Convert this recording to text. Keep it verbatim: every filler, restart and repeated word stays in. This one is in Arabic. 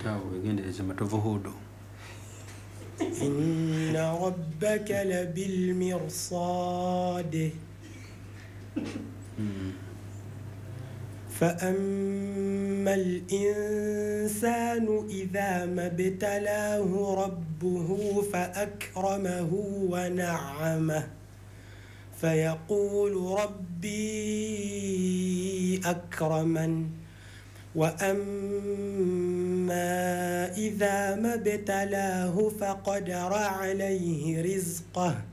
إن ربك لبالمرصاد فأما الإنسان إذا ما ابتلاه ربه فأكرمه ونعمه فيقول ربي أكرمن وأما إذا ما ابتلاه فقدر عليه رزقه